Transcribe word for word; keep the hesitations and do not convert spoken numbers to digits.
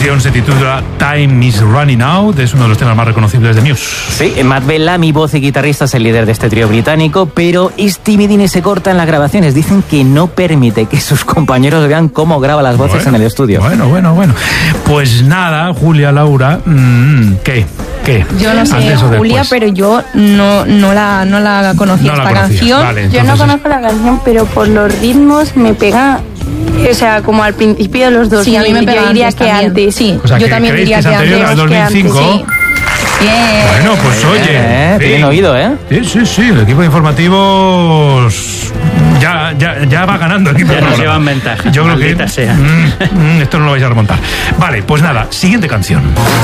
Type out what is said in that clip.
canción se titula Time is Running Out, es uno de los temas más reconocibles de Muse. Sí, Matt Bellamy, voz y guitarrista, es el líder de este trío británico, pero es timidín y se corta en las grabaciones. Dicen que no permite que sus compañeros vean cómo graba las voces bueno, en el estudio. Bueno, bueno, bueno. Pues nada, Julia, Laura, mmm, ¿qué? ¿Qué? Yo no sé, Julia, pero yo no, no la, no la conocía no esta la canción. Vale, yo no conozco la canción, pero por los ritmos me pega, o sea, como al principio de los dos. Sí, a mí me pega. Yo diría antes que también. antes. Sí, o sea, yo que también diría que, que antes. antes. dos mil cinco. Sí. Bien. Bueno, pues oye. Eh, sí. Bien oído, ¿eh? Sí, sí, sí. El equipo de informativos ya, ya, ya va ganando. El equipo ya nos llevan ventaja. Yo creo que sea. Mm, mm, esto no lo vais a remontar. Vale, pues nada, siguiente canción.